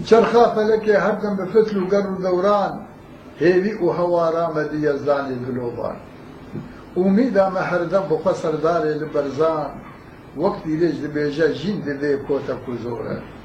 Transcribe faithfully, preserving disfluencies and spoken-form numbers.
چرخا فەلەکێ هەردەم بە فتل و گەڕ و دەوران هێوی و هەوارامەدی یەزدانی دلۆبان ئومیدامە هەردەم بۆ خۆ سەردارێ لە بەرزان وەک دیرێژ دەبێژە ژین دەبێ کۆتە کوزۆرە